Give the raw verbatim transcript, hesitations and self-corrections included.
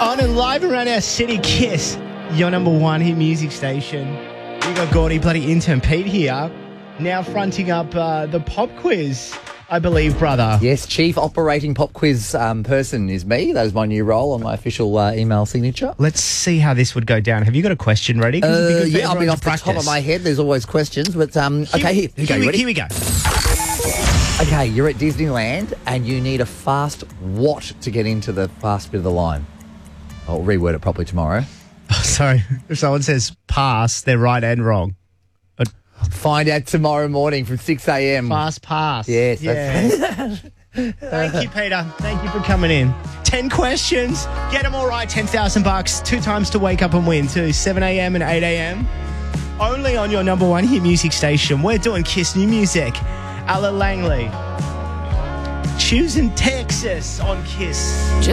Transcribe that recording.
On and live around our city, Kiss, your number one hit music station. We got Gordy, bloody intern Pete here, now fronting up uh, the pop quiz, I believe, brother. Yes, Chief Operating Pop Quiz um, Person is me. That is my new role on my official uh, email signature. Let's see how this would go down. Have you got a question ready? 'Cause it'd be Uh, good for yeah, I everyone mean, to off the top practice. of my head, there's always questions. But, um, okay, here, here, Here, you we, ready? here we go. Okay, you're at Disneyland and you need a fast what to get into the fast bit of the line? I'll reword it properly tomorrow. Oh, sorry, if someone says pass, they're right and wrong. Find out tomorrow morning from six a.m. Fast pass. Yes, Yeah. that's Thank you, Peter. Thank you for coming in. Ten questions. Get them all right. Ten thousand bucks. Two times to wake up and win too. Seven a.m. and eight a.m. Only on your number one hit music station. We're doing Kiss New Music. Ella Langley. Choosing Texas on Kiss.